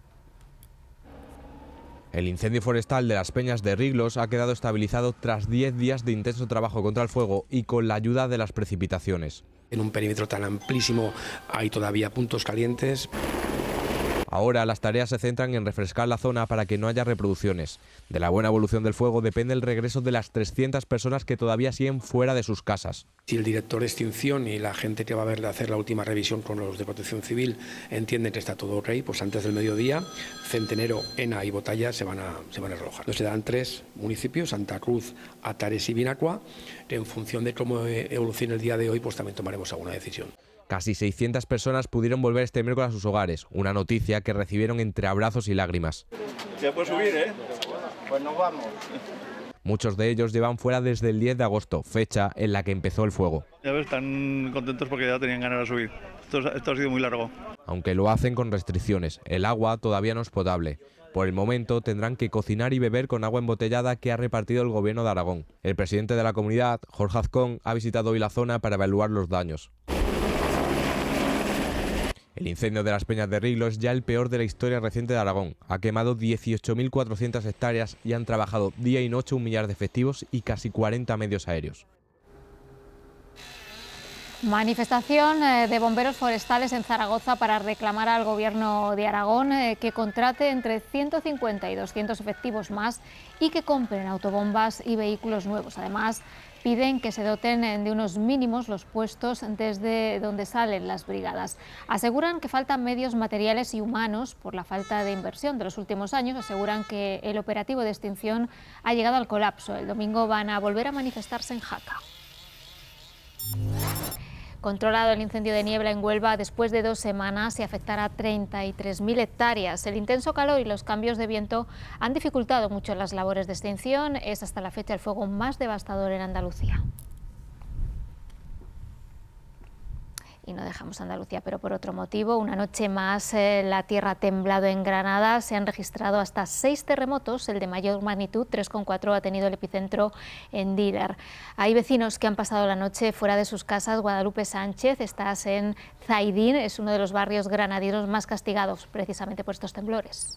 El incendio forestal de las Peñas de Riglos ha quedado estabilizado tras 10 días de intenso trabajo contra el fuego y con la ayuda de las precipitaciones. En un perímetro tan amplísimo hay todavía puntos calientes. Ahora las tareas se centran en refrescar la zona para que no haya reproducciones. De la buena evolución del fuego depende el regreso de las 300 personas que todavía siguen fuera de sus casas. Si el director de extinción y la gente que va a ver hacer la última revisión con los de Protección Civil entienden que está todo ok, pues antes del mediodía, Centenero, Ena y Botalla se van a realojar. Nos quedan 3 municipios: Santa Cruz, Atares y Binacua. En función de cómo evolucione el día de hoy, pues también tomaremos alguna decisión. Casi 600 personas pudieron volver este miércoles a sus hogares, una noticia que recibieron entre abrazos y lágrimas. ¿Se puede subir, Pues nos vamos. Muchos de ellos llevan fuera desde el 10 de agosto, fecha en la que empezó el fuego. Ya ves, están contentos porque ya tenían ganas de subir. Esto ha sido muy largo. Aunque lo hacen con restricciones, el agua todavía no es potable. Por el momento tendrán que cocinar y beber con agua embotellada que ha repartido el Gobierno de Aragón. El presidente de la comunidad, Jorge Azcón, ha visitado hoy la zona para evaluar los daños. El incendio de las Peñas de Riglo es ya el peor de la historia reciente de Aragón. Ha quemado 18.400 hectáreas y han trabajado día y noche 1 millar de efectivos y casi 40 medios aéreos. Manifestación de bomberos forestales en Zaragoza para reclamar al Gobierno de Aragón que contrate entre 150 y 200 efectivos más y que compren autobombas y vehículos nuevos. Además, piden que se doten de unos mínimos los puestos desde donde salen las brigadas. Aseguran que faltan medios materiales y humanos por la falta de inversión de los últimos años. Aseguran que el operativo de extinción ha llegado al colapso. El domingo van a volver a manifestarse en Jaca. Controlado el incendio de niebla en Huelva después de 2 semanas y afectará a 33.000 hectáreas. El intenso calor y los cambios de viento han dificultado mucho las labores de extinción. Es hasta la fecha el fuego más devastador en Andalucía. Y no dejamos Andalucía, pero por otro motivo. Una noche más la tierra ha temblado en Granada. Se han registrado hasta 6 terremotos. El de mayor magnitud, 3,4, ha tenido el epicentro en Dílar. Hay vecinos que han pasado la noche fuera de sus casas. Guadalupe Sánchez, estás en Zaidín, es uno de los barrios granadinos más castigados precisamente por estos temblores.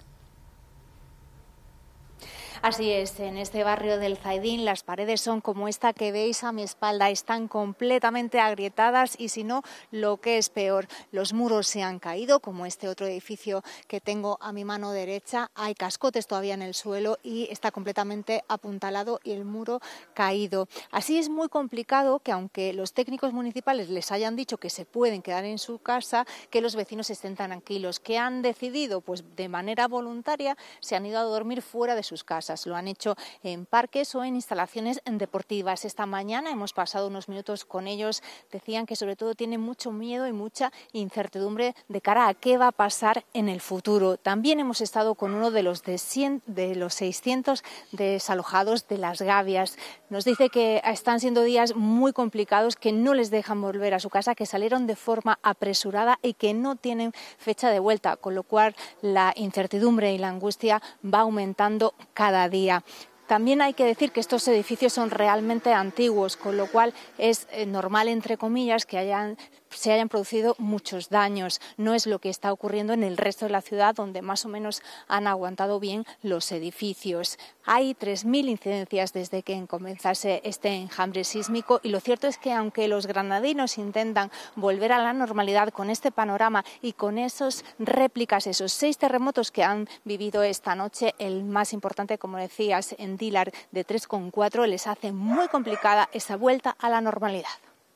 Así es, en este barrio del Zaidín las paredes son como esta que veis a mi espalda, están completamente agrietadas y si no, lo que es peor, los muros se han caído, como este otro edificio que tengo a mi mano derecha, hay cascotes todavía en el suelo y está completamente apuntalado y el muro caído. Así es muy complicado que aunque los técnicos municipales les hayan dicho que se pueden quedar en su casa, que los vecinos estén tan tranquilos, que han decidido pues de manera voluntaria, se han ido a dormir fuera de sus casas. Lo han hecho en parques o en instalaciones deportivas. Esta mañana hemos pasado unos minutos con ellos. Decían que sobre todo tienen mucho miedo y mucha incertidumbre de cara a qué va a pasar en el futuro. También hemos estado con uno de los 600 desalojados de Las Gavias. Nos dice que están siendo días muy complicados, que no les dejan volver a su casa, que salieron de forma apresurada y que no tienen fecha de vuelta, con lo cual la incertidumbre y la angustia va aumentando cada día. También hay que decir que estos edificios son realmente antiguos, con lo cual es normal, entre comillas, que se hayan producido muchos daños. No es lo que está ocurriendo en el resto de la ciudad, donde más o menos han aguantado bien los edificios. Hay 3.000 incidencias desde que comenzase este enjambre sísmico y lo cierto es que aunque los granadinos intentan volver a la normalidad con este panorama y con esas réplicas, esos 6 terremotos que han vivido esta noche, el más importante, como decías, en Dílar de 3,4, les hace muy complicada esa vuelta a la normalidad.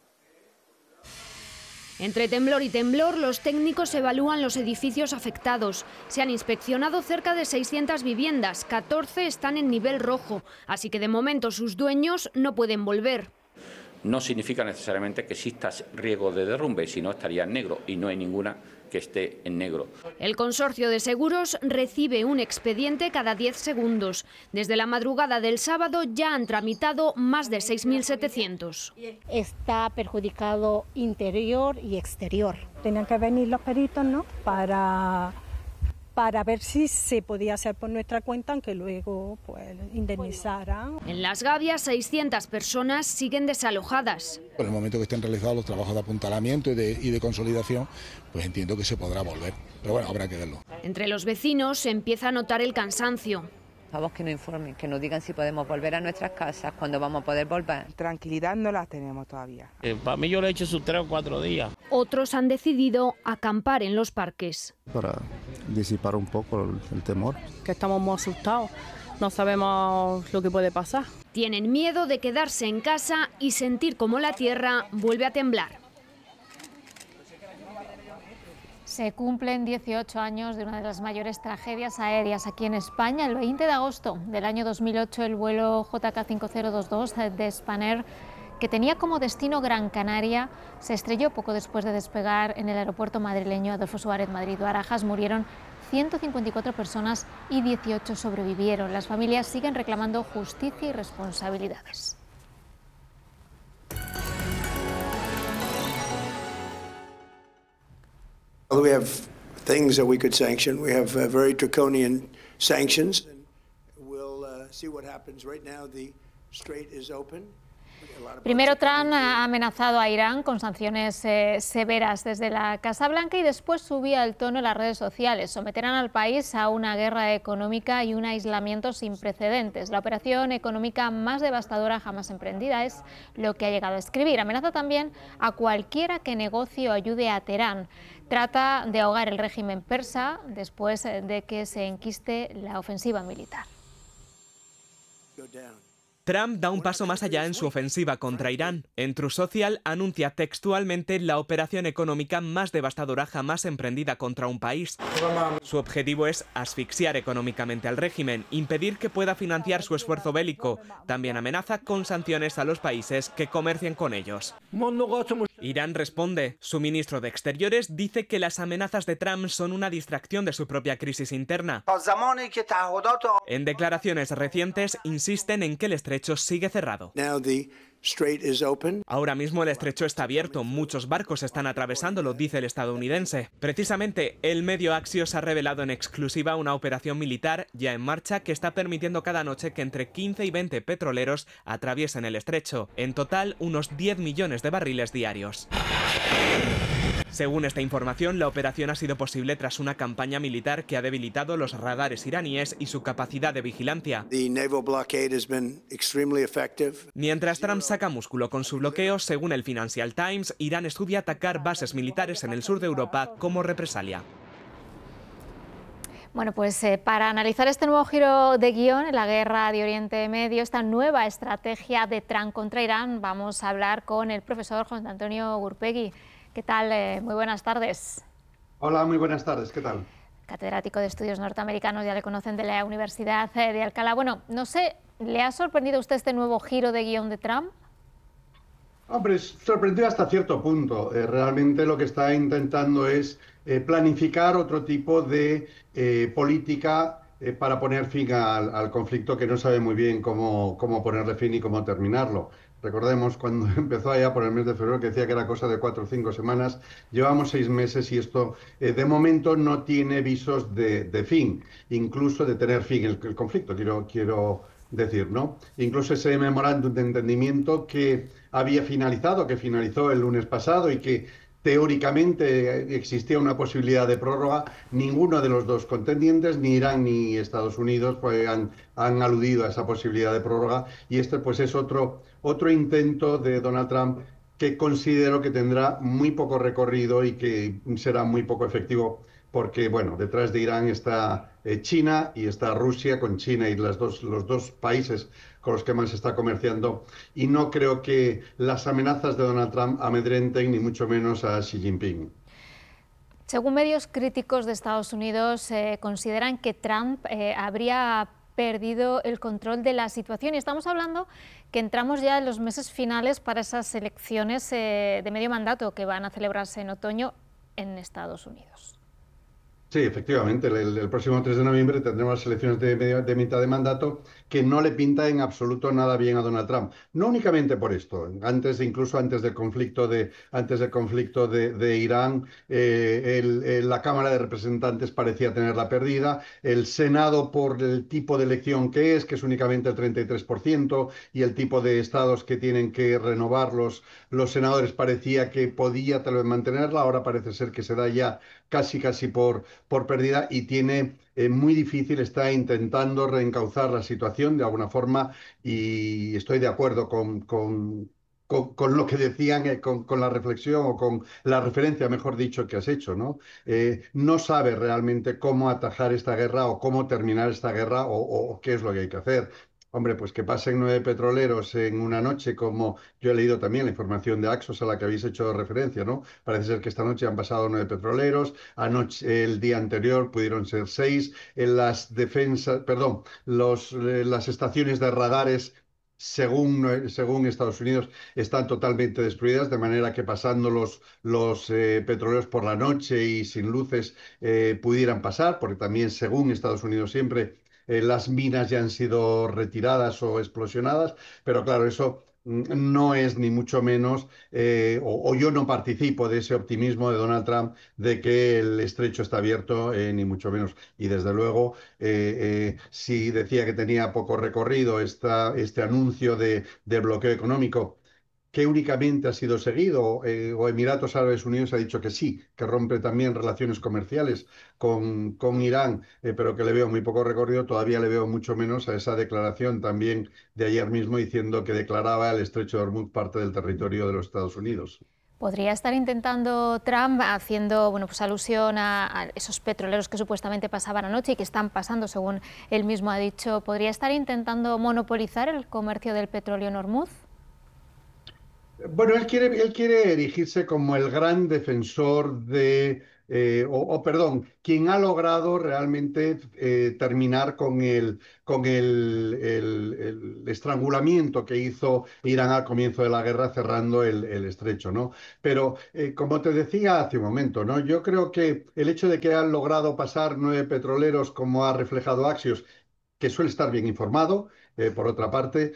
Entre temblor y temblor, los técnicos evalúan los edificios afectados. Se han inspeccionado cerca de 600 viviendas, 14 están en nivel rojo, así que de momento sus dueños no pueden volver. No significa necesariamente que exista riesgo de derrumbe, sino estaría en negro y no hay ninguna que esté en negro. El consorcio de seguros recibe un expediente cada 10 segundos. Desde la madrugada del sábado ya han tramitado más de 6.700. Está perjudicado interior y exterior. Tenían que venir los peritos, ¿no?, para ver si se podía hacer por nuestra cuenta, aunque luego pues indemnizaran. En Las Gavias, 600 personas siguen desalojadas. En el momento que estén realizados los trabajos de apuntalamiento y de consolidación, pues entiendo que se podrá volver. Pero bueno, habrá que verlo. Entre los vecinos se empieza a notar el cansancio. Vamos, que nos informen, que nos digan si podemos volver a nuestras casas, cuándo vamos a poder volver. Tranquilidad no la tenemos todavía. Para mí yo le he hecho sus 3 o 4 días. Otros han decidido acampar en los parques. Para disipar un poco el temor. Que estamos muy asustados, no sabemos lo que puede pasar. Tienen miedo de quedarse en casa y sentir cómo la tierra vuelve a temblar. Se cumplen 18 años de una de las mayores tragedias aéreas aquí en España. El 20 de agosto del año 2008, el vuelo JK5022 de Spanair, que tenía como destino Gran Canaria, se estrelló poco después de despegar en el aeropuerto madrileño Adolfo Suárez Madrid-Barajas. Murieron 154 personas y 18 sobrevivieron. Las familias siguen reclamando justicia y responsabilidades. We have things that we could sanction. We have very draconian sanctions. We'll see what happens. Right now, the strait is open. Primero, Trump ha amenazado a Irán con sanciones severas desde la Casa Blanca y después subía el tono en las redes sociales. Someterán al país a una guerra económica y un aislamiento sin precedentes. La operación económica más devastadora jamás emprendida es lo que ha llegado a escribir. Amenaza también a cualquiera que negocie o ayude a Teherán. Trata de ahogar el régimen persa después de que se enquiste la ofensiva militar. Trump da un paso más allá en su ofensiva contra Irán. En Truth Social anuncia textualmente la operación económica más devastadora jamás emprendida contra un país. Su objetivo es asfixiar económicamente al régimen, impedir que pueda financiar su esfuerzo bélico. También amenaza con sanciones a los países que comercien con ellos. Irán responde. Su ministro de Exteriores dice que las amenazas de Trump son una distracción de su propia crisis interna. En declaraciones recientes insisten en que el estrecho sigue cerrado. Ahora mismo el estrecho está abierto, muchos barcos están atravesándolo, dice el estadounidense. Precisamente, el medio Axios ha revelado en exclusiva una operación militar ya en marcha que está permitiendo cada noche que entre 15 y 20 petroleros atraviesen el estrecho. En total, unos 10 millones de barriles diarios. Según esta información, la operación ha sido posible tras una campaña militar que ha debilitado los radares iraníes y su capacidad de vigilancia. Mientras Trump saca músculo con su bloqueo, según el Financial Times, Irán estudia atacar bases militares en el sur de Europa como represalia. Bueno, pues para analizar este nuevo giro de guión en la guerra de Oriente Medio, esta nueva estrategia de Trump contra Irán, vamos a hablar con el profesor José Antonio Gurpegui. ¿Qué tal? Muy buenas tardes. Hola, muy buenas tardes. ¿Qué tal? Catedrático de Estudios Norteamericanos, ya le conocen de la Universidad de Alcalá. Bueno, no sé, ¿le ha sorprendido a usted este nuevo giro de guión de Trump? Hombre, sorprendido hasta cierto punto. Realmente lo que está intentando es planificar otro tipo de política para poner fin al conflicto que no sabe muy bien cómo ponerle fin y cómo terminarlo. Recordemos cuando empezó allá por el mes de febrero que decía que era cosa de 4 o 5 semanas. Llevamos 6 meses y esto de momento no tiene visos de fin, incluso de tener fin el conflicto, quiero decir, ¿no? Incluso ese memorándum de entendimiento que había finalizado, que finalizó el lunes pasado y que teóricamente existía una posibilidad de prórroga, ninguno de los dos contendientes, ni Irán ni Estados Unidos, pues, han aludido a esa posibilidad de prórroga, y este pues es otro intento de Donald Trump que considero que tendrá muy poco recorrido y que será muy poco efectivo, porque bueno, detrás de Irán está China y está Rusia, con China y los dos países con los que más se está comerciando, y no creo que las amenazas de Donald Trump amedrenten ni mucho menos a Xi Jinping. Según medios críticos de Estados Unidos, consideran que Trump habría perdido el control de la situación, y estamos hablando que entramos ya en los meses finales para esas elecciones de medio mandato que van a celebrarse en otoño en Estados Unidos. Sí, efectivamente, el próximo 3 de noviembre tendremos las elecciones de mitad de mandato, que no le pinta en absoluto nada bien a Donald Trump. No únicamente por esto, incluso antes del conflicto de Irán, la Cámara de Representantes parecía tenerla perdida, el Senado por el tipo de elección que es únicamente el 33%, y el tipo de estados que tienen que renovar los senadores parecía que podía tal vez mantenerla, ahora parece ser que se da ya casi por perdida, y tiene muy difícil, está intentando reencauzar la situación de alguna forma, y estoy de acuerdo con lo que decían, con la reflexión o con la referencia, mejor dicho, que has hecho, ¿no? No sabe realmente cómo atajar esta guerra o cómo terminar esta guerra o qué es lo que hay que hacer. Hombre, pues que pasen 9 petroleros en una noche, como yo he leído también la información de Axios a la que habéis hecho referencia, ¿no? Parece ser que esta noche han pasado 9 petroleros, el día anterior pudieron ser 6, en las las estaciones de radares, según Estados Unidos, están totalmente destruidas, de manera que pasando los petroleros por la noche y sin luces pudieran pasar, porque también, según Estados Unidos siempre, las minas ya han sido retiradas o explosionadas, pero claro, eso no es ni mucho menos, o yo no participo de ese optimismo de Donald Trump de que el estrecho está abierto, ni mucho menos. Y desde luego, si decía que tenía poco recorrido este anuncio de bloqueo económico, que únicamente ha sido seguido, o Emiratos Árabes Unidos ha dicho que sí, que rompe también relaciones comerciales con Irán, pero que le veo muy poco recorrido, todavía le veo mucho menos a esa declaración también de ayer mismo diciendo que declaraba el estrecho de Hormuz parte del territorio de los Estados Unidos. ¿Podría estar intentando Trump, haciendo pues alusión a esos petroleros que supuestamente pasaban anoche y que están pasando, según él mismo ha dicho, podría estar intentando monopolizar el comercio del petróleo en Hormuz? Bueno, él quiere erigirse como el gran defensor perdón, quien ha logrado realmente terminar con el estrangulamiento que hizo Irán al comienzo de la guerra, cerrando el estrecho, ¿no? Pero, como te decía hace un momento, ¿no? Yo creo que el hecho de que han logrado pasar 9 petroleros, como ha reflejado Axios, que suele estar bien informado, por otra parte,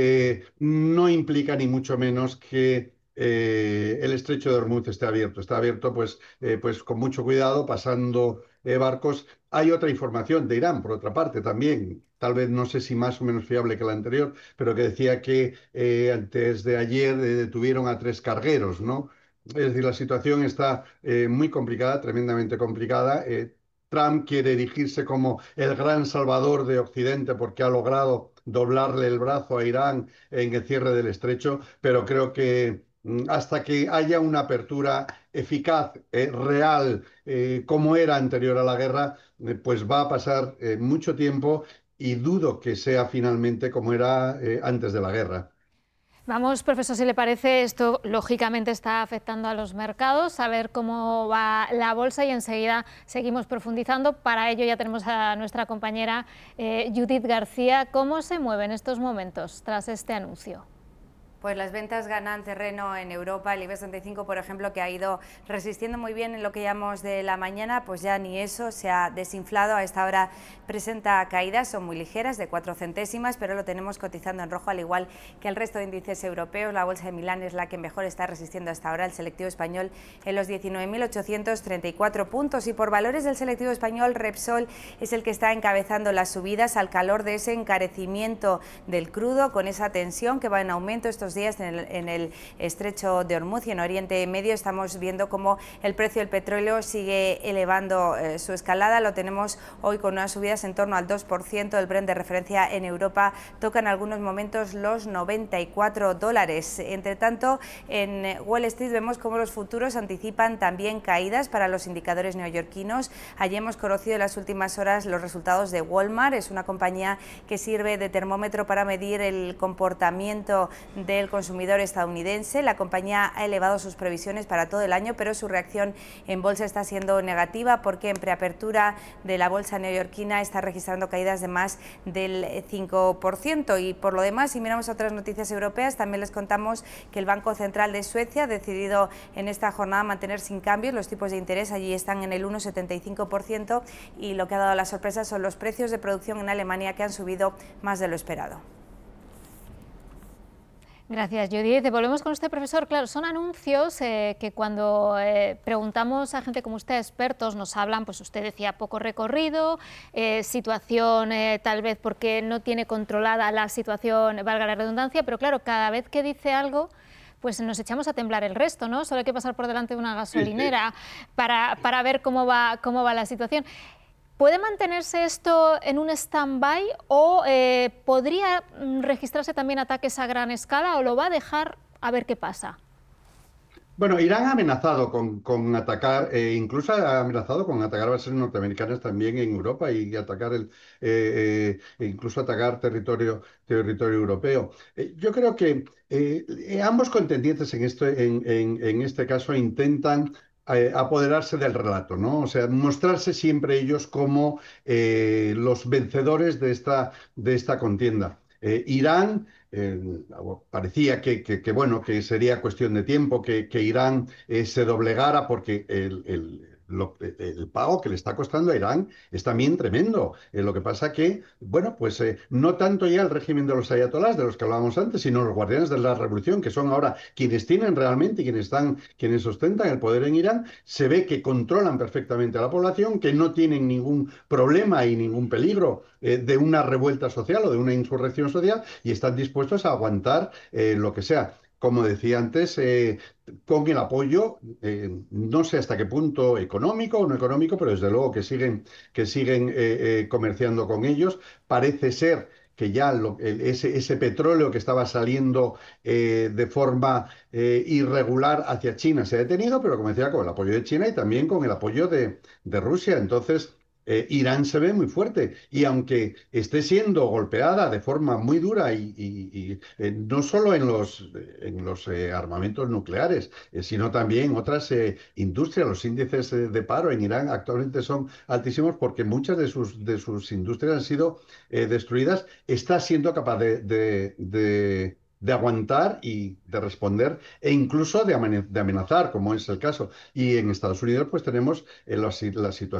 no implica ni mucho menos que el estrecho de Hormuz esté abierto. Está abierto pues con mucho cuidado, pasando barcos. Hay otra información de Irán, por otra parte, también, tal vez no sé si más o menos fiable que la anterior, pero que decía que antes de ayer detuvieron a 3 cargueros, ¿no? Es decir, la situación está muy complicada, tremendamente complicada. Trump quiere erigirse como el gran salvador de Occidente porque ha logrado doblarle el brazo a Irán en el cierre del estrecho, pero creo que hasta que haya una apertura eficaz, real, como era anterior a la guerra, pues va a pasar mucho tiempo, y dudo que sea finalmente como era antes de la guerra. Vamos, profesor, si le parece, esto lógicamente está afectando a los mercados, a ver cómo va la bolsa y enseguida seguimos profundizando. Para ello ya tenemos a nuestra compañera Judith García. ¿Cómo se mueve en estos momentos tras este anuncio? Pues las ventas ganan terreno en Europa. El IBEX 35, por ejemplo, que ha ido resistiendo muy bien en lo que llamamos de la mañana, pues ya ni eso, se ha desinflado. A esta hora presenta caídas, son muy ligeras, de 4 centésimas, pero lo tenemos cotizando en rojo, al igual que el resto de índices europeos. La bolsa de Milán es la que mejor está resistiendo hasta ahora, el selectivo español en los 19.834 puntos. Y por valores del selectivo español, Repsol es el que está encabezando las subidas al calor de ese encarecimiento del crudo, con esa tensión que va en aumento estos días en el estrecho de Hormuz y en Oriente Medio. Estamos viendo cómo el precio del petróleo sigue elevando su escalada. Lo tenemos hoy con unas subidas en torno al 2%. El Brent de referencia en Europa toca en algunos momentos los $94. Entre tanto, en Wall Street vemos cómo los futuros anticipan también caídas para los indicadores neoyorquinos. Allí hemos conocido en las últimas horas los resultados de Walmart. Es una compañía que sirve de termómetro para medir el comportamiento del consumidor estadounidense. La compañía ha elevado sus previsiones para todo el año, pero su reacción en bolsa está siendo negativa, porque en preapertura de la bolsa neoyorquina está registrando caídas de más del 5%. Y por lo demás, si miramos otras noticias europeas, también les contamos que el Banco Central de Suecia ha decidido en esta jornada mantener sin cambios los tipos de interés. Allí están en el 1,75%, y lo que ha dado la sorpresa son los precios de producción en Alemania, que han subido más de lo esperado. Gracias, Judith. Volvemos con usted, profesor. Claro, son anuncios que cuando preguntamos a gente como usted, expertos, nos hablan, pues usted decía, poco recorrido, situación tal vez porque no tiene controlada la situación, valga la redundancia, pero claro, cada vez que dice algo, pues nos echamos a temblar el resto, ¿no? Solo hay que pasar por delante de una gasolinera para ver cómo va la situación. ¿Puede mantenerse esto en un stand-by o podría registrarse también ataques a gran escala, o lo va a dejar a ver qué pasa? Bueno, Irán ha amenazado con atacar, incluso ha amenazado con atacar bases norteamericanas también en Europa, y atacar incluso atacar territorio europeo. Yo creo que ambos contendientes en este caso intentan apoderarse del relato, ¿no? O sea, mostrarse siempre ellos como los vencedores de esta contienda. Irán parecía que sería cuestión de tiempo que Irán se doblegara, porque el pago que le está costando a Irán es también tremendo. Lo que pasa que, bueno, pues no tanto ya el régimen de los ayatolás, de los que hablábamos antes, sino los guardianes de la revolución, que son ahora quienes tienen realmente y quienes ostentan el poder en Irán, se ve que controlan perfectamente a la población, que no tienen ningún problema y ningún peligro de una revuelta social o de una insurrección social, y están dispuestos a aguantar lo que sea. Como decía antes, con el apoyo, no sé hasta qué punto económico o no económico, pero desde luego que siguen comerciando con ellos. Parece ser que ya ese petróleo que estaba saliendo de forma irregular hacia China se ha detenido, pero como decía, con el apoyo de China y también con el apoyo de Rusia. Entonces, Irán se ve muy fuerte, y aunque esté siendo golpeada de forma muy dura no solo en los armamentos nucleares, sino también en otras industrias. Los índices de paro en Irán actualmente son altísimos porque muchas de sus industrias han sido destruidas. Está siendo capaz de aguantar y de responder, e incluso de amenazar, como es el caso. Y en Estados Unidos pues tenemos la situación